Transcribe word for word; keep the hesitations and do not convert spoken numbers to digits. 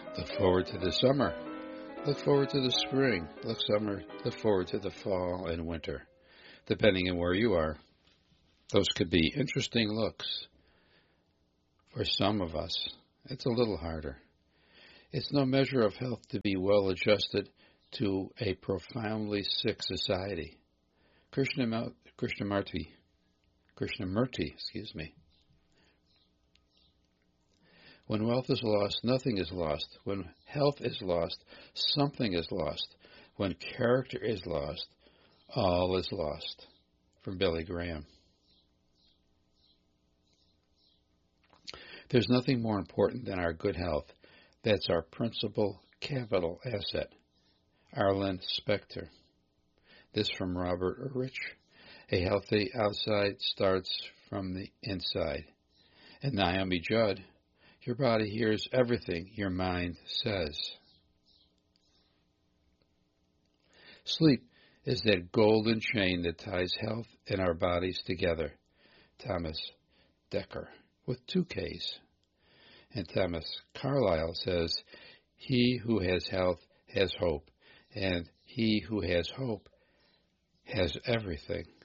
Look forward to the summer. Look forward to the spring. Look summer. Look forward to the fall and winter, depending on where you are. Those could be interesting looks. For some of us, it's a little harder. It's no measure of health to be well adjusted to a profoundly sick society. Krishnamurti, Krishnamurti, Krishnamurti, excuse me. When wealth is lost, nothing is lost. When health is lost, something is lost. When character is lost, all is lost. From Billy Graham. There's nothing more important than our good health. That's our principal capital asset. Arlen Specter. This from Robert Rich. A healthy outside starts from the inside. And Naomi Judd. Your body hears everything your mind says. Sleep is that golden chain that ties health and our bodies together. Thomas Dekker, with two K's. And Thomas Carlyle says, he who has health has hope, and he who has hope has everything.